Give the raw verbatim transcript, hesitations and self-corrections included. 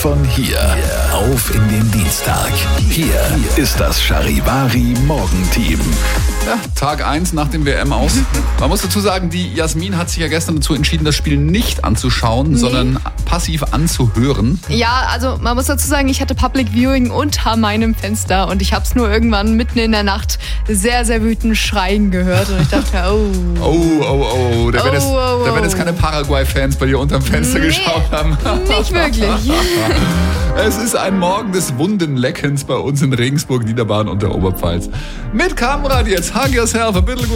von hier auf in den Dienstag. Hier ist das Charivari Morgenteam. Ja, Tag eins nach dem W M aus. Man muss dazu sagen, die Jasmin hat sich ja gestern dazu entschieden, das Spiel nicht anzuschauen, nee. sondern passiv anzuhören. Ja, also man muss dazu sagen, ich hatte Public Viewing unter meinem Fenster und ich habe es nur irgendwann mitten in der Nacht sehr, sehr wütend schreien gehört und ich dachte, oh. Oh, oh, oh. Da werden jetzt, oh, oh, da werden jetzt keine Paraguay-Fans bei dir unterm Fenster nee, geschaut haben. Nicht wirklich. Es ist ein Morgen des Wundenleckens bei uns in Regensburg, Niederbayern und der Oberpfalz. Mit Kamera jetzt, hug yourself a little good.